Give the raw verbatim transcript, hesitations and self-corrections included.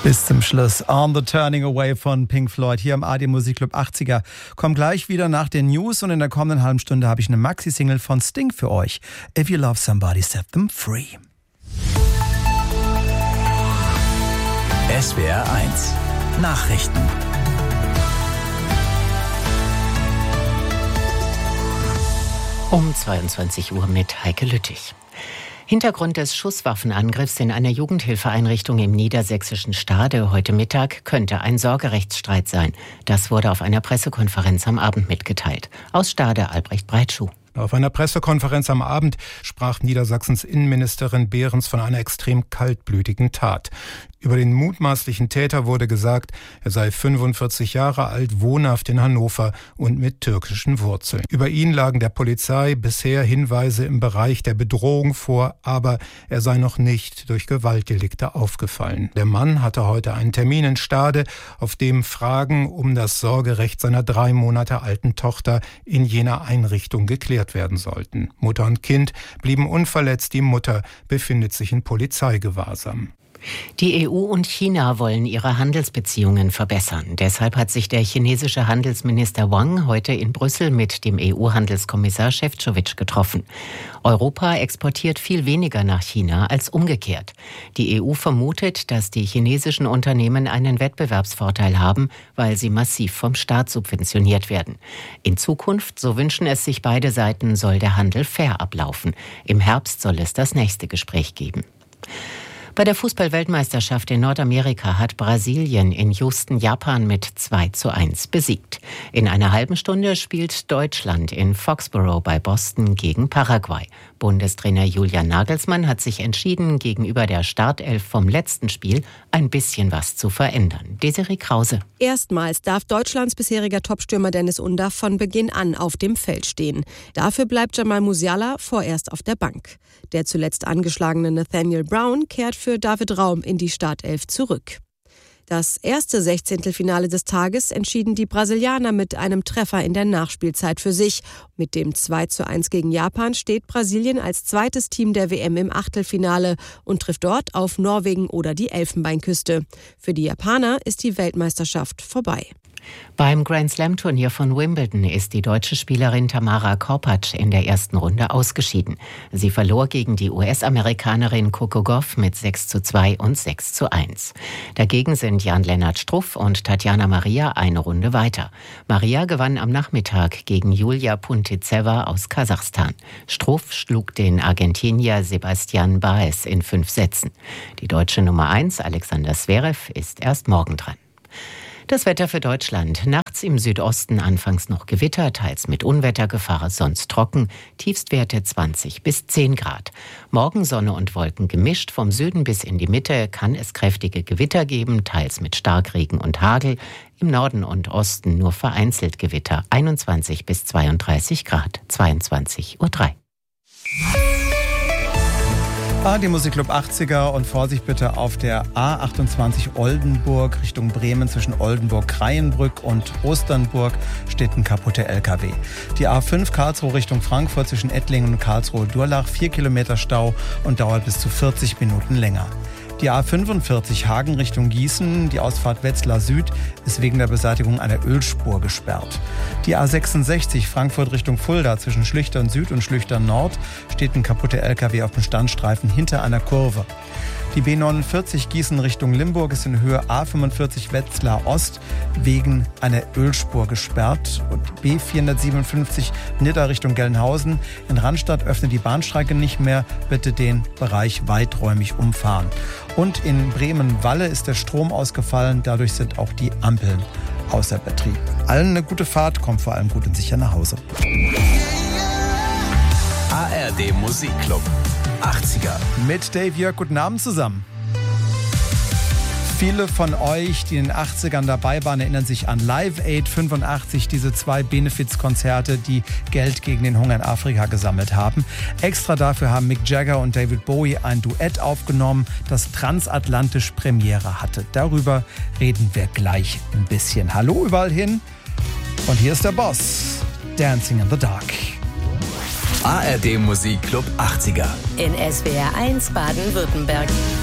Bis zum Schluss. On the Turning Away von Pink Floyd hier im A R D Musikclub achtziger. Komm gleich wieder nach den News und in der kommenden halben Stunde habe ich eine Maxi-Single von Sting für euch. If you love somebody, set them free. S W R eins Nachrichten. Um zweiundzwanzig Uhr mit Heike Lüttich. Hintergrund des Schusswaffenangriffs in einer Jugendhilfeeinrichtung im niedersächsischen Stade heute Mittag könnte ein Sorgerechtsstreit sein. Das wurde auf einer Pressekonferenz am Abend mitgeteilt. Aus Stade Albrecht Breitschuh. Auf einer Pressekonferenz am Abend sprach Niedersachsens Innenministerin Behrens von einer extrem kaltblütigen Tat. Über den mutmaßlichen Täter wurde gesagt, er sei fünfundvierzig Jahre alt, wohnhaft in Hannover und mit türkischen Wurzeln. Über ihn lagen der Polizei bisher Hinweise im Bereich der Bedrohung vor, aber er sei noch nicht durch Gewaltdelikte aufgefallen. Der Mann hatte heute einen Termin in Stade, auf dem Fragen um das Sorgerecht seiner drei Monate alten Tochter in jener Einrichtung geklärt werden sollten. Mutter und Kind blieben unverletzt, die Mutter befindet sich in Polizeigewahrsam. Die E U und China wollen ihre Handelsbeziehungen verbessern. Deshalb hat sich der chinesische Handelsminister Wang heute in Brüssel mit dem E U-Handelskommissar Šefčovič getroffen. Europa exportiert viel weniger nach China als umgekehrt. Die E U vermutet, dass die chinesischen Unternehmen einen Wettbewerbsvorteil haben, weil sie massiv vom Staat subventioniert werden. In Zukunft, so wünschen es sich beide Seiten, soll der Handel fair ablaufen. Im Herbst soll es das nächste Gespräch geben. Bei der Fußball-Weltmeisterschaft in Nordamerika hat Brasilien in Houston Japan mit zwei zu eins besiegt. In einer halben Stunde spielt Deutschland in Foxborough bei Boston gegen Paraguay. Bundestrainer Julian Nagelsmann hat sich entschieden, gegenüber der Startelf vom letzten Spiel ein bisschen was zu verändern. Desiree Krause. Erstmals darf Deutschlands bisheriger Topstürmer Dennis Undaff von Beginn an auf dem Feld stehen. Dafür bleibt Jamal Musiala vorerst auf der Bank. Der zuletzt angeschlagene Nathaniel Brown kehrt für David Raum in die Startelf zurück. Das erste Sechzehntelfinale des Tages entschieden die Brasilianer mit einem Treffer in der Nachspielzeit für sich. Mit dem zwei zu eins gegen Japan steht Brasilien als zweites Team der W M im Achtelfinale und trifft dort auf Norwegen oder die Elfenbeinküste. Für die Japaner ist die Weltmeisterschaft vorbei. Beim Grand-Slam-Turnier von Wimbledon ist die deutsche Spielerin Tamara Korpatsch in der ersten Runde ausgeschieden. Sie verlor gegen die U S-Amerikanerin Coco Gauff mit sechs zu zwei und sechs zu eins. Dagegen sind Jan-Lennart Struff und Tatjana Maria eine Runde weiter. Maria gewann am Nachmittag gegen Julia Puntizeva aus Kasachstan. Struff schlug den Argentinier Sebastian Baez in fünf Sätzen. Die deutsche Nummer eins, Alexander Zverev, ist erst morgen dran. Das Wetter für Deutschland. Nachts im Südosten anfangs noch Gewitter, teils mit Unwettergefahr, sonst trocken. Tiefstwerte zwanzig bis zehn Grad. Morgen Sonne und Wolken gemischt. Vom Süden bis in die Mitte kann es kräftige Gewitter geben, teils mit Starkregen und Hagel. Im Norden und Osten nur vereinzelt Gewitter. einundzwanzig bis zweiunddreißig Grad. zweiundzwanzig Uhr drei. A R D Musikclub achtziger und Vorsicht bitte auf der A achtundzwanzig Oldenburg Richtung Bremen zwischen Oldenburg-Kreienbrück und Osternburg steht ein kaputter L K W. Die A fünf Karlsruhe Richtung Frankfurt zwischen Ettlingen und Karlsruhe-Durlach vier Kilometer Stau und dauert bis zu vierzig Minuten länger. Die A fünfundvierzig Hagen Richtung Gießen, die Ausfahrt Wetzlar Süd, ist wegen der Beseitigung einer Ölspur gesperrt. Die A sechsundsechzig Frankfurt Richtung Fulda zwischen Schlüchtern Süd und Schlüchtern Nord steht ein kaputter L K W auf dem Standstreifen hinter einer Kurve. Die B neunundvierzig Gießen Richtung Limburg ist in Höhe A fünfundvierzig Wetzlar Ost wegen einer Ölspur gesperrt. Und B vierhundertsiebenundfünfzig Nidda Richtung Gelnhausen. In Randstadt öffnet die Bahnstrecke nicht mehr. Bitte den Bereich weiträumig umfahren. Und in Bremen-Walle ist der Strom ausgefallen. Dadurch sind auch die Ampeln außer Betrieb. Allen eine gute Fahrt, kommt vor allem gut und sicher nach Hause. A R D Musikclub achtziger. Mit Dave Jörg, guten Abend zusammen. Viele von euch, die in den achtzigern dabei waren, erinnern sich an Live Aid fünfundachtzig, diese zwei Benefizkonzerte, die Geld gegen den Hunger in Afrika gesammelt haben. Extra dafür haben Mick Jagger und David Bowie ein Duett aufgenommen, das transatlantisch Premiere hatte. Darüber reden wir gleich ein bisschen. Hallo überall hin und hier ist der Boss, Dancing in the Dark. A R D Musikclub achtziger. In S W R eins Baden-Württemberg.